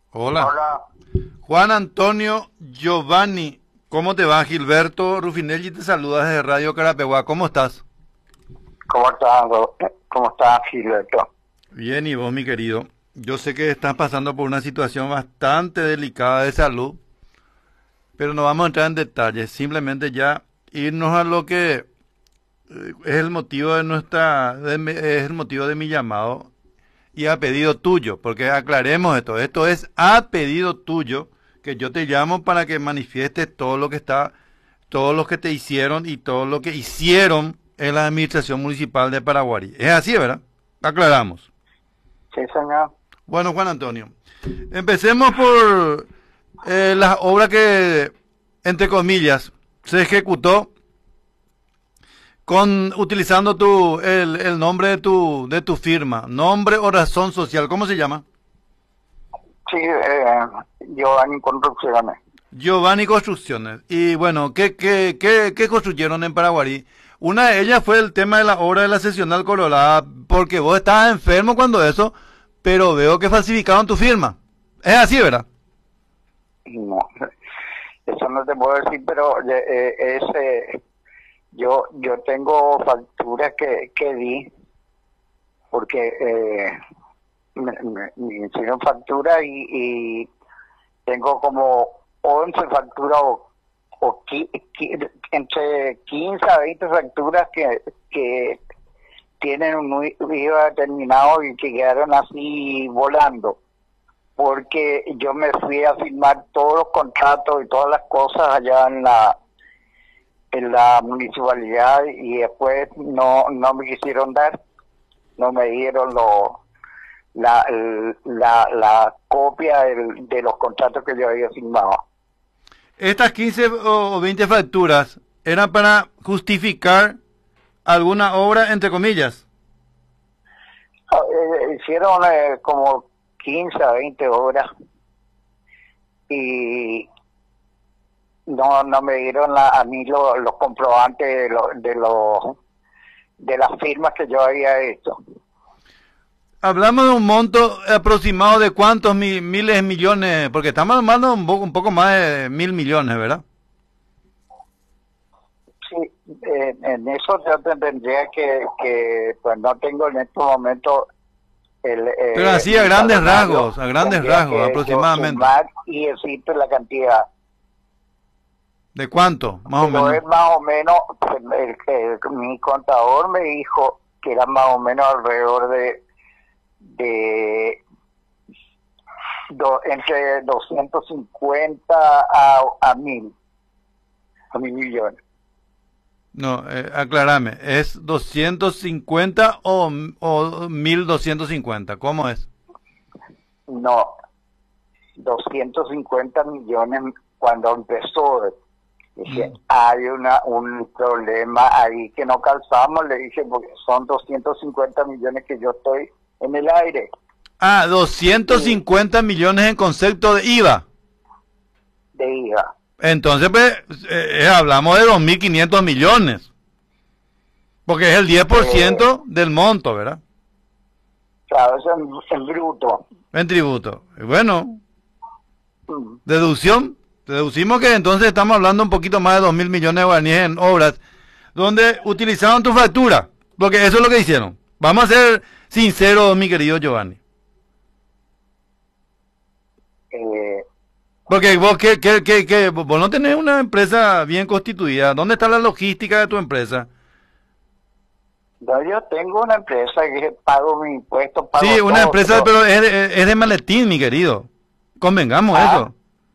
Hola. Hola, Juan Antonio Giovanni, ¿cómo te va? Gilberto Rufinelli te saluda desde Radio Carapeguá, ¿cómo estás? ¿cómo estás? ¿Cómo estás, Gilberto? Bien, y vos, mi querido. Yo sé que estás pasando por una situación bastante delicada de salud, pero no vamos a entrar en detalles, simplemente ya irnos a lo que es el motivo de es el motivo de mi llamado y a pedido tuyo, porque aclaremos esto es a pedido tuyo que yo te llamo para que manifiestes todo lo que te hicieron y todo lo que hicieron en la administración municipal de Paraguarí. Es así, ¿verdad? Aclaramos. Sí, señor. Bueno, Juan Antonio, empecemos por las obras que, entre comillas, se ejecutó utilizando el nombre de tu firma, nombre o razón social, ¿cómo se llama? Sí, Giovanni Construcciones. Giovanni Construcciones. Y bueno, ¿qué construyeron en Paraguarí? Una de ellas fue el tema de la obra de la seccional Colorada, porque vos estabas enfermo cuando eso, pero veo que falsificaron tu firma. Es así, ¿verdad? No, eso no te puedo decir, pero yo tengo facturas que di, porque me hicieron facturas y tengo como 11 facturas entre 15 a 20 facturas que tienen un IVA determinado y que quedaron así volando, porque yo me fui a firmar todos los contratos y todas las cosas allá en la municipalidad y después no me quisieron dar, no me dieron la copia de los contratos que yo había firmado. Estas 15 o 20 facturas eran para justificar alguna obra, entre comillas. Hicieron como 15 a 20 horas y no me dieron a mí los comprobantes de las firmas que yo había hecho. Hablamos de un monto aproximado de cuántos miles de millones, porque estamos hablando un poco más de 1.000 millones, ¿verdad? Sí, en eso yo te tendría que pues no tengo en este momento Pero así a grandes rasgos, aproximadamente. Sumar y decirte la cantidad. ¿De cuánto, más o Pero menos? es más o menos, mi contador me dijo que era más o menos alrededor de entre 250 a mil millones. No, aclárame, ¿es 250 o 1.250? ¿Cómo es? No, 250 millones cuando empezó. Dije, hay un problema ahí que no calzamos, le dije, porque son 250 millones que yo estoy en el aire. Ah, 250 millones en concepto de IVA. De IVA. Entonces, pues, hablamos de 2.500 millones. Porque es el 10% del monto, ¿verdad? Claro, eso en bruto. En tributo. Y bueno, deducimos que entonces estamos hablando un poquito más de 2.000 millones de guaraníes en obras, donde utilizaron tu factura. Porque eso es lo que hicieron. Vamos a ser sinceros, mi querido Giovanni. Porque vos, vos no tenés una empresa bien constituida. ¿Dónde está la logística de tu empresa? No, yo tengo una empresa que pago mi impuesto, pago Sí, una todo, empresa, pero es de maletín, mi querido. Convengamos eso.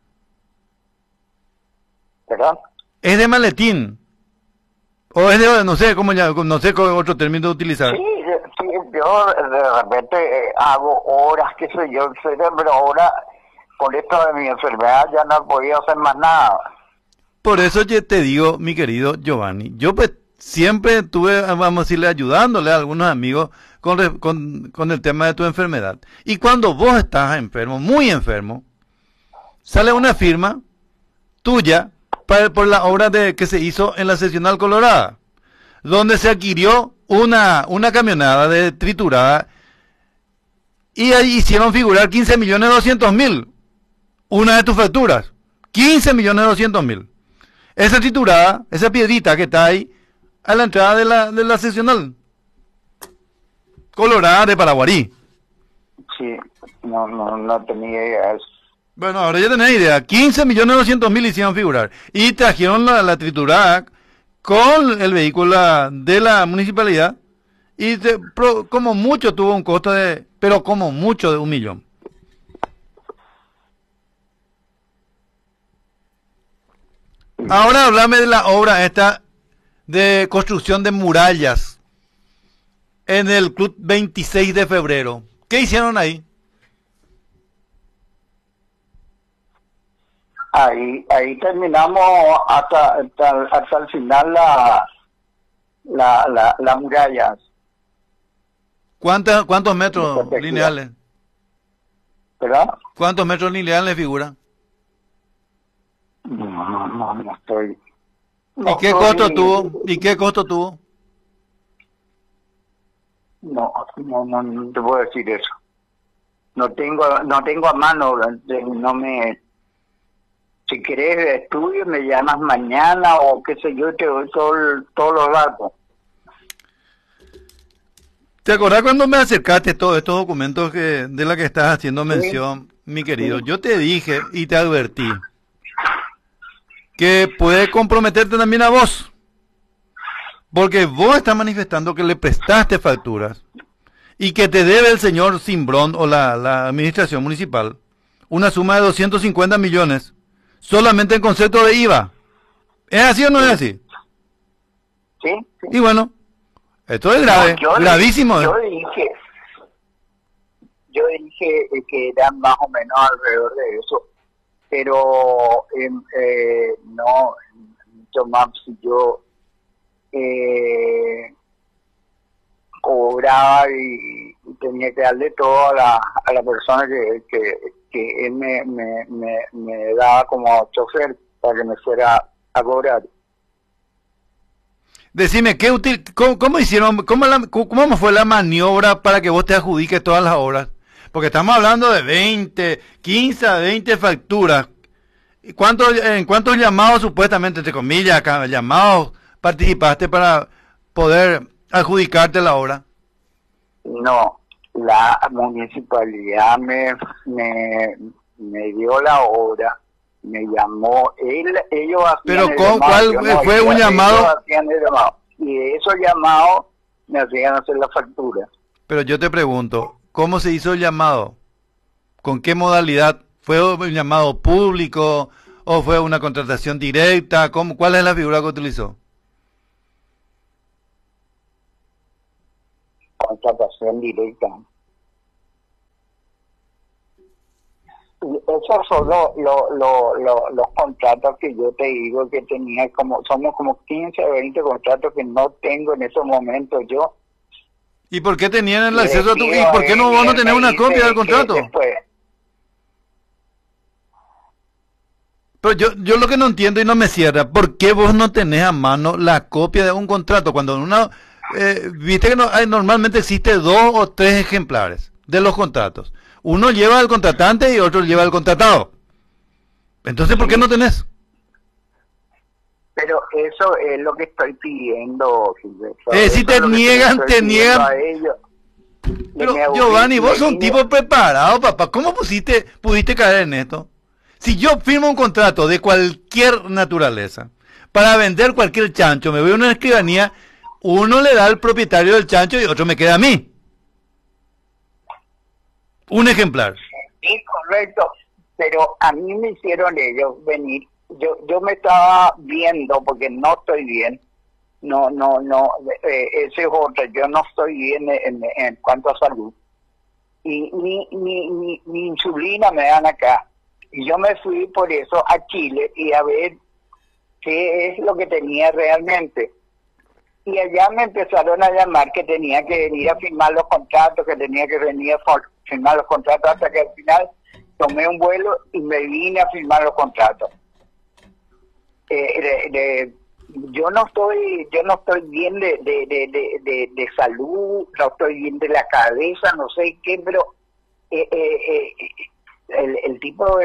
¿Perdón? Es de maletín. O es de, no sé no sé qué otro término utilizar. Sí, yo de repente hago horas, qué sé yo, pero ahora con esto de mi enfermedad ya no podía hacer más nada. Por eso yo te digo, mi querido Giovanni, yo pues siempre estuve, vamos a decirle, ayudándole a algunos amigos con el tema de tu enfermedad. Y cuando vos estás enfermo, muy enfermo, sale una firma tuya por la obra que se hizo en la seccional Colorada, donde se adquirió una camionada de triturada y ahí hicieron figurar 15.200.000. una de tus facturas, 15.200.000. Esa triturada, esa piedrita que está ahí, a la entrada de la seccional colorada de Paraguarí. Sí, no tenía idea. Bueno, ahora ya tenés idea. 15.200.000 hicieron figurar. Y trajeron la triturada con el vehículo de la municipalidad. Y como mucho tuvo un costo de, pero como mucho de 1 millón. Ahora háblame de la obra esta de construcción de murallas en el Club 26 de febrero. ¿Qué hicieron ahí? Ahí terminamos hasta el final la muralla. ¿Cuántos metros lineales? ¿Verdad? ¿Cuántos metros lineales figura? No estoy. ¿Y qué costo tuvo? ¿Y qué costo tuvo? No te puedo decir eso. No tengo a mano, no me. Si querés estudio, me llamas mañana o qué sé yo, te doy todos los datos. ¿Te acordás cuando me acercaste todos estos documentos de la que estás haciendo mención, sí, mi querido? Sí. Yo te dije y te advertí que puede comprometerte también a vos, porque vos estás manifestando que le prestaste facturas y que te debe el señor Simbrón o la administración municipal una suma de 250 millones solamente en concepto de IVA. ¿Es así o no es así? Sí. Y bueno, esto es grave, gravísimo. Yo dije que eran más o menos alrededor de eso, pero no, mucho más si yo cobraba y tenía que darle todo a la persona que él me daba como chofer para que me fuera a cobrar. Decime, ¿cómo hicieron, cómo fue la maniobra para que vos te adjudiques todas las obras? Porque estamos hablando de 15 a 20 facturas. ¿En cuántos llamados, supuestamente, entre comillas, llamados, participaste para poder adjudicarte la obra? No, la municipalidad me dio la obra, me llamó, ellos hacían el llamado. ¿Pero cuál fue un llamado? Ellos hacían el llamado, y de esos llamados me hacían hacer la factura. Pero yo te pregunto, ¿cómo se hizo el llamado? ¿Con qué modalidad? ¿Fue un llamado público o fue una contratación directa? ¿Cuál es la figura que utilizó? Contratación directa. Esos son los contratos que yo te digo que tenía, somos como 15 o 20 contratos que no tengo en estos momentos yo. ¿Y por qué tenían el acceso a tu... ¿Y por qué vos no tenés una copia del contrato? Pero yo lo que no entiendo y no me cierra, ¿por qué vos no tenés a mano la copia de un contrato? Cuando viste que normalmente existe 2 o 3 ejemplares de los contratos. Uno lleva al contratante y otro lleva al contratado. Entonces, ¿por qué no tenés? Pero eso es lo que estoy pidiendo. Si te niegan. Pero Giovanni, vos sos un tipo preparado, papá. ¿Cómo pudiste caer en esto? Si yo firmo un contrato de cualquier naturaleza para vender cualquier chancho, me voy a una escribanía, uno le da al propietario del chancho y otro me queda a mí. Un ejemplar. Sí, correcto. Pero a mí me hicieron ellos venir. Yo me estaba viendo porque no estoy bien. No, ese es otro. Yo no estoy bien en cuanto a salud. Y mi insulina me dan acá. Y yo me fui por eso a Chile y a ver qué es lo que tenía realmente. Y allá me empezaron a llamar que tenía que venir a firmar los contratos, que tenía que venir a firmar los contratos, hasta que al final tomé un vuelo y me vine a firmar los contratos. Yo no estoy bien de salud, no estoy bien de la cabeza, no sé qué, pero el tipo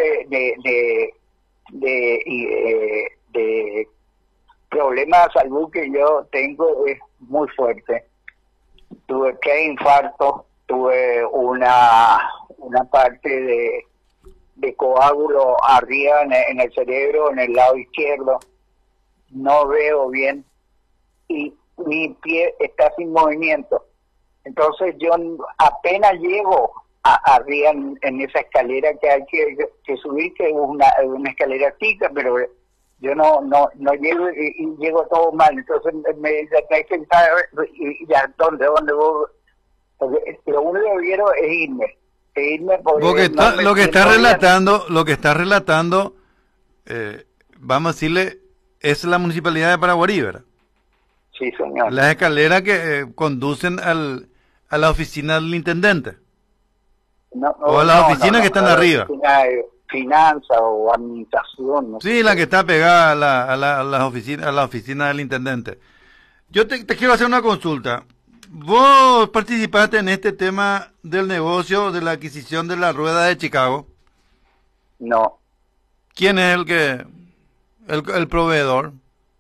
de problema de salud que yo tengo es muy fuerte. Tuve 3 infartos, tuve una parte de coágulo arriba en el cerebro, en el lado izquierdo. No veo bien y mi pie está sin movimiento. Entonces yo apenas llego arriba en esa escalera que hay que subir, que es una escalera chica, pero yo no llego y llego todo mal. Entonces me hay que pensar, y ya, ¿dónde vos? Porque lo único que quiero es irme porque lo que está relatando, vamos a decirle, es la municipalidad de Paraguarí, ¿verdad? Sí, señor. Las escaleras que conducen a la oficina del intendente. O a las oficinas que están arriba. Finanzas o administración. No Sí, sé. la que está pegada a la oficina del intendente. Yo te quiero hacer una consulta. ¿Vos participaste en este tema del negocio de la adquisición de la rueda de Chicago? No. ¿Quién es el proveedor?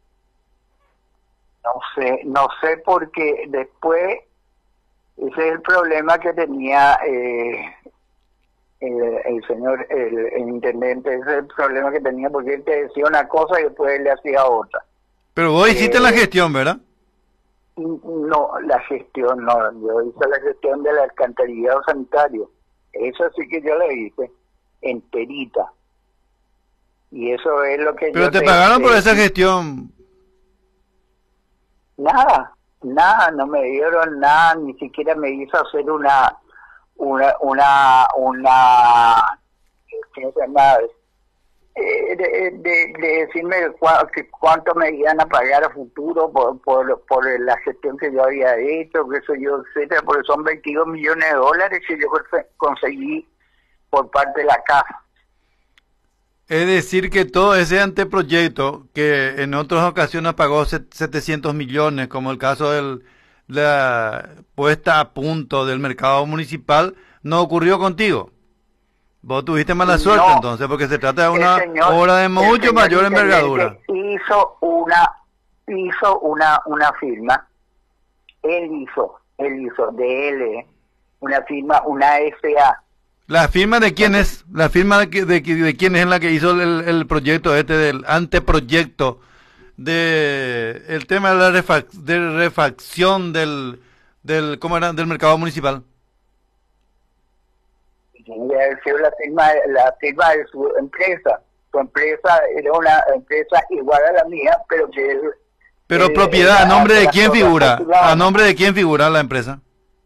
No sé porque después ese es el problema que tenía el señor, el intendente. Ese es el problema que tenía porque él te decía una cosa y después él le hacía otra. Pero vos hiciste la gestión, ¿verdad? No, la gestión no. Yo hice la gestión del alcantarillado sanitario. Eso sí que yo lo hice enterita. Y eso es lo que Pero yo te pagaron por esa gestión. Nada, no me dieron nada, ni siquiera me hizo hacer una ¿qué se llama? De decirme cuánto me iban a pagar a futuro por la gestión que yo había hecho, que eso yo, etcétera, porque son 22 millones de dólares que yo conseguí por parte de la casa. Es decir, que todo ese anteproyecto que en otras ocasiones pagó 700 millones, como el caso de la puesta a punto del mercado municipal, no ocurrió contigo. Vos tuviste mala suerte entonces, porque se trata de una obra de mucho mayor envergadura. Hizo una firma, él hizo de él, una firma, una SA. ¿La firma de quién es? ¿La firma de quién es la que hizo el proyecto del anteproyecto el tema de la refacción ¿cómo era? Del mercado municipal? Debe haber sido la firma de su empresa. Su empresa era una empresa igual a la mía, pero que Pero propiedad, ¿a nombre de quién figura? ¿A nombre de quién figura la empresa?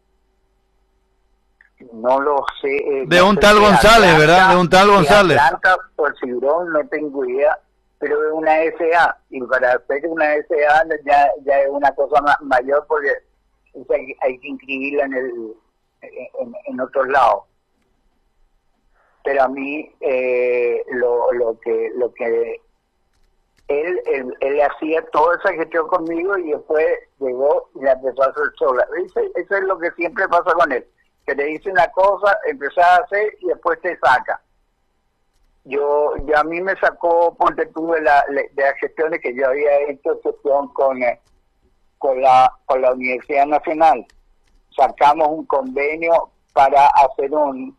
No lo sé. De un tal González, ¿verdad? De un tal González. Atlanta, por Cibrón, no tengo idea, pero es una SA. Y para hacer una SA ya es una cosa mayor porque hay que inscribirla en otros lados. Pero a mí lo que él hacía toda esa gestión conmigo y después llegó y la empezó a hacer sola. Eso es lo que siempre pasa con él, que te dice una cosa, empezás a hacer y después te saca. A mí me sacó, ponte tú, de las gestiones que yo había hecho, gestión con la Universidad Nacional. Sacamos un convenio para hacer un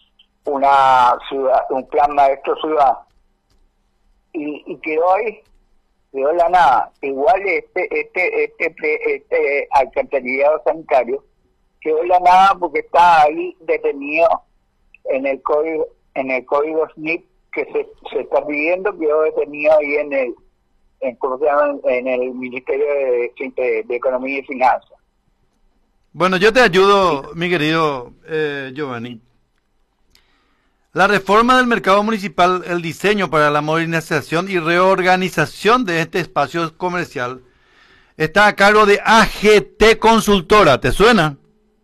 plan maestro ciudad y quedó ahí, quedó la nada. Igual este alcantarillado sanitario quedó la nada porque está ahí detenido en el código SNIP que se está pidiendo, quedó detenido ahí en el Ministerio de Economía y Finanzas. Bueno, yo te ayudo, mi querido Giovanni. La reforma del mercado municipal, el diseño para la modernización y reorganización de este espacio comercial, está a cargo de AGT Consultora. ¿Te suena?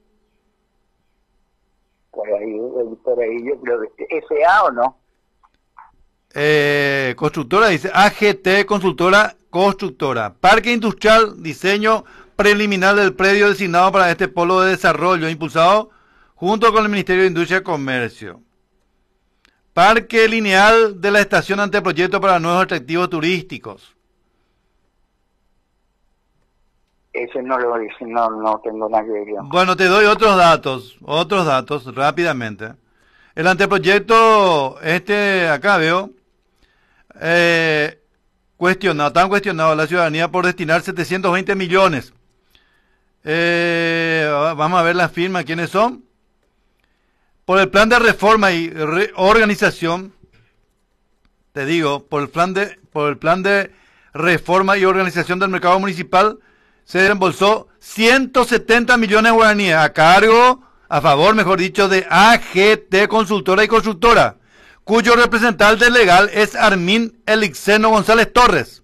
Por ahí yo creo que SA o no. Constructora dice AGT Consultora Constructora. Parque Industrial, diseño preliminar del predio designado para este polo de desarrollo, impulsado junto con el Ministerio de Industria y Comercio. Parque lineal de la estación anteproyecto para nuevos atractivos turísticos. Ese no lo hice, no tengo nada que ver. Bueno, te doy otros datos rápidamente. El anteproyecto, acá veo, tan cuestionado a la ciudadanía por destinar 720 millones. Vamos a ver la firma, ¿quiénes son? Por el plan de reforma y reorganización, te digo, por el plan de reforma y organización del mercado municipal, se desembolsó 170 millones de guaraníes a favor, mejor dicho, de AGT Consultora y Constructora, cuyo representante legal es Armin Elixeno González Torres.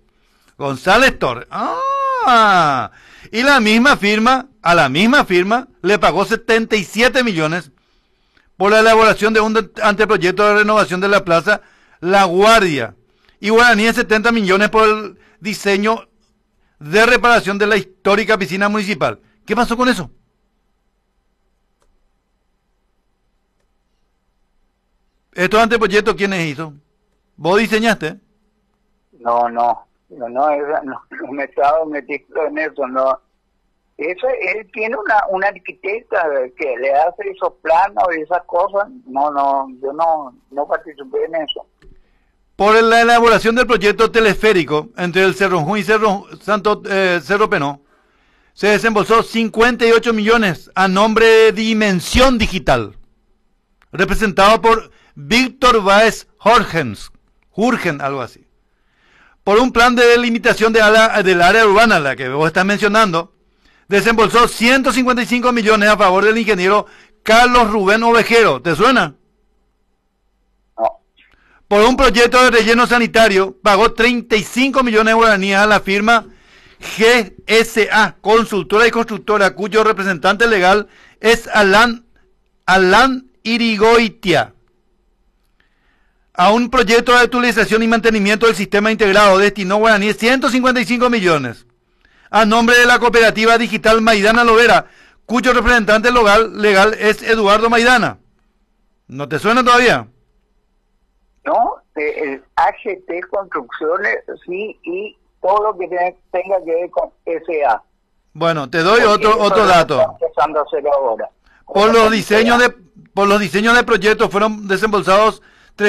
Y a la misma firma le pagó 77 millones por la elaboración de un anteproyecto de renovación de la plaza La Guardia y guaraníes 70 millones por el diseño de reparación de la histórica piscina municipal. ¿Qué pasó con eso? ¿Estos anteproyectos quiénes hizo? ¿Vos diseñaste? No me estaba metiendo en eso, no. Eso, él tiene una arquitecta que le hace esos planos y esas cosas. Yo no participé en eso. Por la elaboración del proyecto teleférico entre el Cerro Junín y Cerro Penó, se desembolsó 58 millones a nombre de Dimensión Digital, representado por Víctor Báez Jurgen, algo así. Por un plan de delimitación del área urbana, la que vos estás mencionando, desembolsó 155 millones a favor del ingeniero Carlos Rubén Ovejero. ¿Te suena? No. Por un proyecto de relleno sanitario, pagó 35 millones de guaraníes a la firma GSA, Consultora y Constructora, cuyo representante legal es Alan Irigoitia. A un proyecto de utilización y mantenimiento del sistema integrado destinó guaraníes 155 millones. A nombre de la cooperativa digital Maidana Lovera, cuyo representante legal es Eduardo Maidana. ¿No te suena todavía? No, el AGT Construcciones, sí, y todo lo que tenga que ver con SA. Bueno, te doy otro dato. Empezando a hacer ahora. Por los diseños de proyectos fueron desembolsados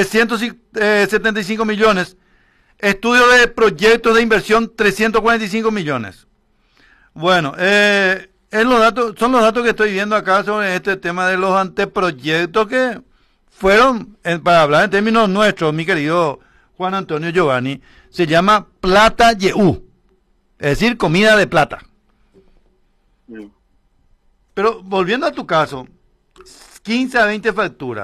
375 millones. Estudio de proyectos de inversión 345 millones. Bueno, son los datos que estoy viendo acá sobre este tema de los anteproyectos que fueron, para hablar en términos nuestros, mi querido Juan Antonio Giovanni, se llama Plata Yeú, es decir, comida de plata. Pero volviendo a tu caso, 15 a 20 facturas.